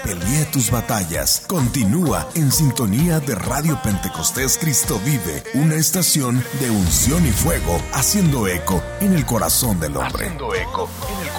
Pelee tus batallas. Continúa en sintonía de Radio Pentecostés Cristo Vive, una estación de unción y fuego, haciendo eco en el corazón del hombre.